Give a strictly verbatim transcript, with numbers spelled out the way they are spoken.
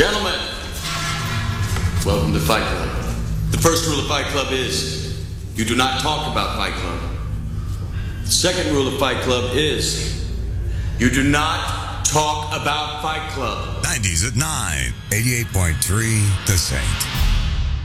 Gentlemen, welcome to Fight Club. The first rule of Fight Club is you do not talk about Fight Club. The second rule of Fight Club is you do not talk about Fight Club. nineties at nine, eighty-eight point three The Saint.